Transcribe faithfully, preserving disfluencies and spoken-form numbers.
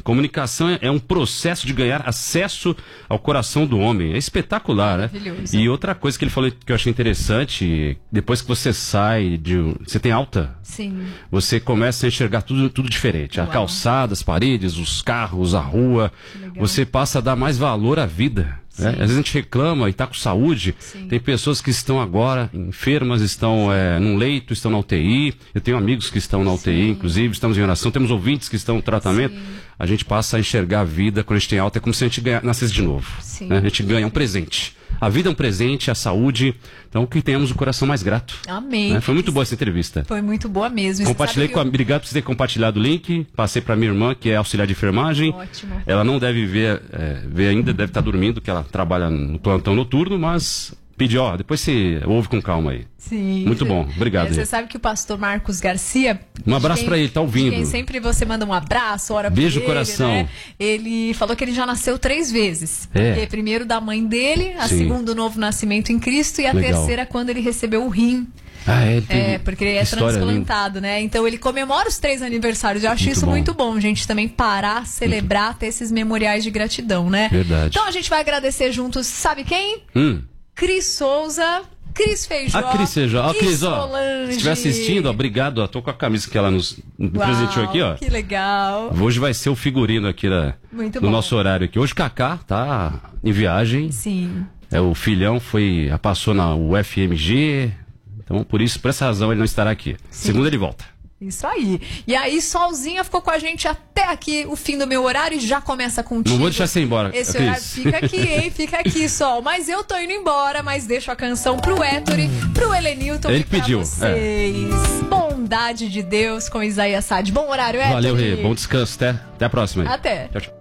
Comunicação é, é um processo de ganhar acesso ao coração do homem. É espetacular, né? Maravilhoso. E outra coisa que ele falou que eu achei interessante, depois que você sai de... um- Você tem alta? Sim. Você começa a enxergar tudo, tudo diferente. A Uau. calçada, as paredes, os carros, a rua. legal. Você passa a dar mais valor à vida. Né? Às vezes a gente reclama e está com saúde. Sim. Tem pessoas que estão agora enfermas, estão é, num leito, estão na U T I. Eu tenho amigos que estão na U T I, Sim. inclusive, estamos em oração. Temos ouvintes que estão no tratamento. Sim. A gente passa a enxergar a vida quando a gente tem alta. É como se a gente ganha, nascesse de novo. Sim. Né? A gente ganha um presente. A vida é um presente, a saúde. Então, que tenhamos o coração mais grato. Amém. Né? Foi muito boa essa entrevista. Foi muito boa mesmo. E você Compartilhei sabe com a... que eu- Obrigado por você ter compartilhado o link. Passei para minha irmã, que é auxiliar de enfermagem. Ótimo. Ela não deve ver, é, ver ainda, deve estar dormindo, que ela trabalha no plantão noturno, mas pediu, ó, depois você ouve com calma aí. Sim. Muito bom, obrigado. É, você sabe que o pastor Marcos Garcia... Um abraço de quem- pra ele, tá ouvindo. de Quem sempre você manda um abraço, ora por Beijo ele, coração. né? Ele falou que ele já nasceu três vezes. É. Porque primeiro da mãe dele, a Sim. segunda o novo nascimento em Cristo e a Legal. terceira quando ele recebeu o rim. Ah, é, ele tem É, porque ele é história linda. transplantado, né? Então ele comemora os três aniversários. Eu acho Muito isso bom. muito bom, gente. Também parar, celebrar, ter esses memoriais de gratidão, né? Verdade. Então a gente vai agradecer juntos, sabe quem? Hum. Cris Souza, Cris Feijó. A Cris Feijó. Ó, e Cris, ó. Solange. Se estiver assistindo, ó, obrigado. Ó, tô com a camisa que ela nos nos Uau, presenteou aqui, ó. Que legal. Hoje vai ser o figurino aqui da, Muito do bom. nosso horário aqui. Hoje o Kaká tá em viagem. Sim. É, o filhão foi, passou na U F M G. Então, por isso, por essa razão, ele não estará aqui. Segunda ele volta. Isso aí. E aí, Solzinha ficou com a gente até aqui, o fim do meu horário, e já começa contigo. Não vou deixar você ir embora, Esse Cris. horário fica aqui, hein? Fica aqui, Sol. Mas eu tô indo embora, mas deixo a canção pro Ettore, pro Helenilton Ele e pra pediu, vocês. Bondade de Deus com Isaías Sade. Bom horário, Ettore. Valeu, Rê. Bom descanso. Até, até a próxima. aí. Até. Tchau, tchau.